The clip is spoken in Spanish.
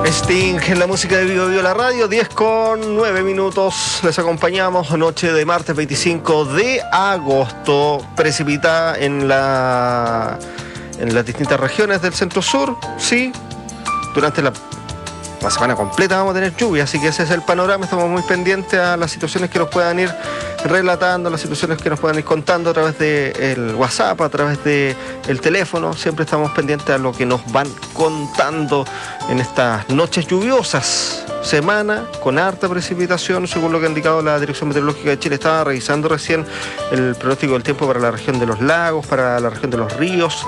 Sting en la música de Vivo Vivo la radio, 10:09. Les acompañamos noche de martes 25 de agosto. Precipita en las distintas regiones del centro sur, sí. Durante la semana completa vamos a tener lluvia, así que ese es el panorama. Estamos muy pendientes a las situaciones que nos puedan ir relatando, las situaciones que nos puedan ir contando a través del WhatsApp, a través del teléfono. Siempre estamos pendientes a lo que nos van contando en estas noches lluviosas. Semana con harta precipitación, según lo que ha indicado la Dirección Meteorológica de Chile. Estaba revisando recién el pronóstico del tiempo para la región de los lagos, para la región de los ríos.